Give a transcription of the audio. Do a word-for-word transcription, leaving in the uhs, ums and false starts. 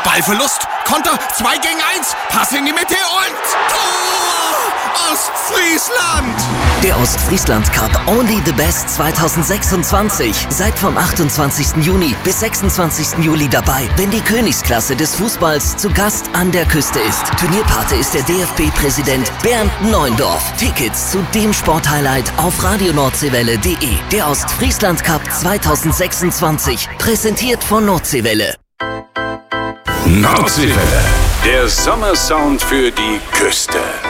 Ballverlust. Konter. zwei gegen eins. Pass in die Mitte und Tor! Ostfriesland! Der Ostfriesland Cup Only the Best zwanzig sechsundzwanzig. Seid vom achtundzwanzigsten Juni bis sechsundzwanzigsten Juli dabei, wenn die Königsklasse des Fußballs zu Gast an der Küste ist. Turnierpate ist der D F B-Präsident Bernd Neuendorf. Tickets zu dem Sporthighlight auf radionordsewelle punkt de. Der Ostfriesland Cup zwanzig sechsundzwanzig. Präsentiert von Nordseewelle. Nordseewelle. Der Sommersound für die Küste.